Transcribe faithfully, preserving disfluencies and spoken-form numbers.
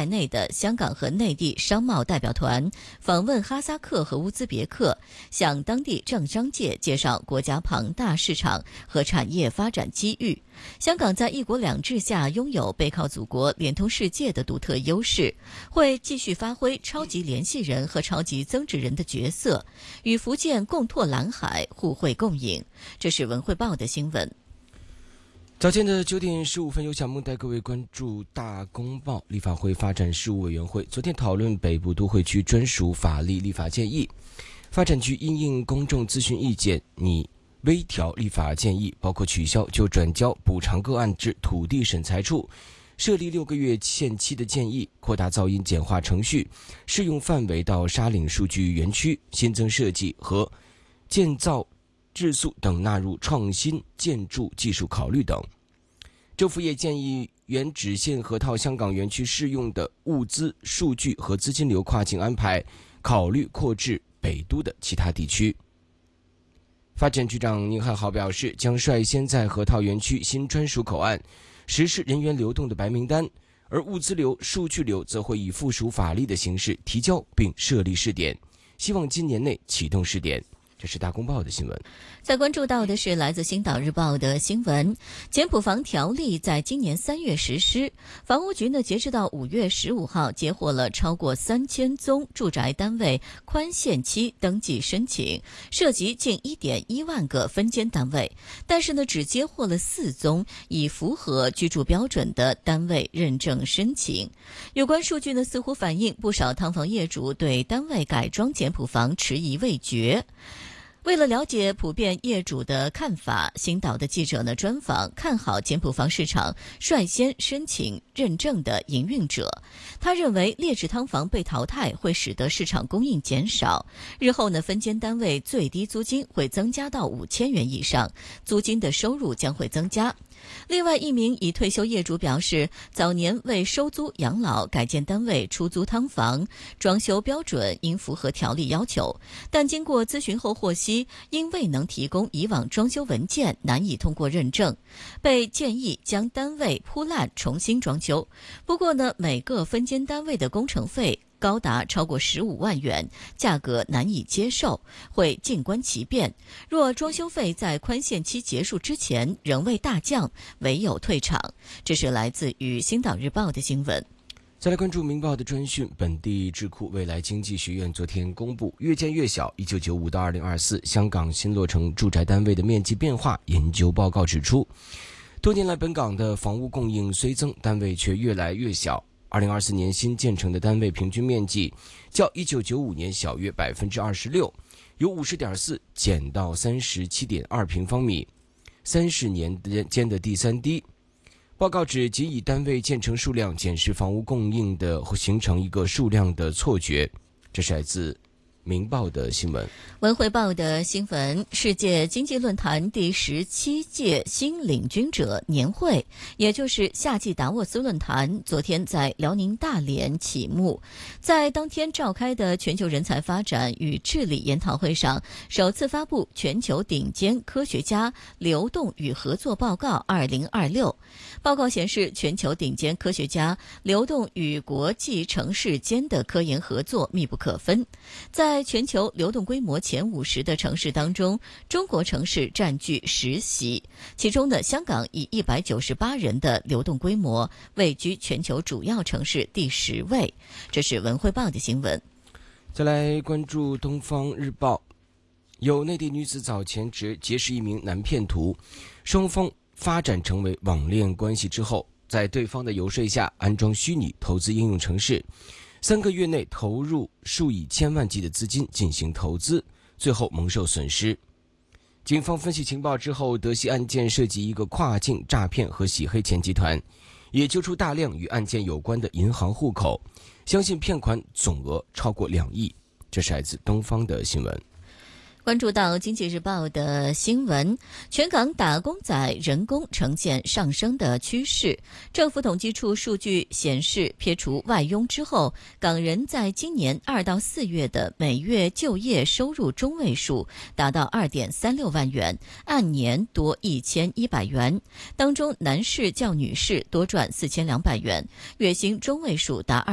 在内的香港和内地商贸代表团访问哈萨克和乌兹别克，向当地政商界介绍国家庞大市场和产业发展机遇。香港在一国两制下拥有背靠祖国、联通世界的独特优势，会继续发挥超级联系人和超级增值人的角色，与福建共拓蓝海，互惠共赢。这是文汇报的新闻。 早间的九点十五分，由小梦带各位关注大公报。立法会发展事务委员会昨天讨论北部都会区专属法律立法建议，发展局因应公众咨询意见，拟微调立法建议，包括取消就转交补偿个案至土地审裁处设立六个月限期的建议，扩大噪音简化程序适用范围到沙岭数据园区，新增设计和建造质素等纳入创新建筑技术考虑等。政府也建议原只限河套香港园区适用的物资、数据和资金流跨境安排，考虑扩至北都的其他地区。发展局长宁汉豪表示，将率先在河套园区新专属口岸实施人员流动的白名单，而物资流、数据流则会以附属法例的形式提交并设立试点，希望今年内启动试点。这是大公报的新闻。 再关注到的是来自星岛日报的新闻，简埔房条例在今年三月实施，房屋局呢截至到五月十五号接获了超过三千宗住宅单位宽限期登记申请，涉及近一点一万个分间单位，但是呢只接获了四宗已符合居住标准的单位认证申请。有关数据呢似乎反映不少劏房业主对单位改装简埔房迟疑未决。为了了解普遍业主的看法，星岛的记者呢专访看好简埔房市场率先申请认证的营运者。他认为劣质汤房被淘汰会使得市场供应减少，日后呢分间单位最低租金会增加到五千元以上，租金的收入将会增加。另外一名已退休业主表示，早年为收租养老改建单位出租汤房，装修标准应符合条例要求，但经过咨询后获悉，因未能提供以往装修文件，难以通过认证，被建议将单位铺烂重新装修。不过呢，每个分间单位的工程费高达超过十五万元，价格难以接受，会静观其变。若装修费在宽限期结束之前仍未大降，唯有退场。这是来自于星岛日报的新闻。 再来关注明报的专讯，本地智库未来经济学院昨天公布越建越小一九九五到二零二四香港新落成住宅单位的面积变化研究报告指出，多年来本港的房屋供应虽增，单位却越来越小。二零二四年新建成的单位平均面积较一九九五年小约百分之二十六，由五十点四减到三十七点二平方米，三十年间的第三低。报告指，仅以单位建成数量检视房屋供应的，会形成一个数量的错觉。这是来自明报的新闻。 文汇报的新闻，世界经济论坛第十七届新领军者年会，也就是夏季达沃斯论坛，昨天在辽宁大连启幕。在当天召开的全球人才发展与治理研讨会上，首次发布全球顶尖科学家流动与合作报告二零二六。报告显示，全球顶尖科学家流动与国际城市间的科研合作密不可分。在全球流动规模前五十的城市当中，中国城市占据十席，其中的香港以一百九十八人的流动规模位居全球主要城市第十位。这是文汇报的新闻。 再来关注东方日报，有内地女子早前结结识一名男骗徒，双方发展成为网恋关系之后，在对方的游说下安装虚拟投资应用程式，三个月内投入数以千万计的资金进行投资，最后蒙受损失。警方分析情报之后，得悉案件涉及一个跨境诈骗和洗黑钱集团，也揪出大量与案件有关的银行户口，相信骗款总额超过两亿。这是来自东方的新闻。 关注到经济日报的新闻，全港打工仔人工呈现上升的趋势。政府统计处数据显示，撇除外佣之后，港人在今年二到四月的每月就业收入中位数达到二点三六万元，按年多一千一百元。当中男士较女士多赚四千两百元，月薪中位数达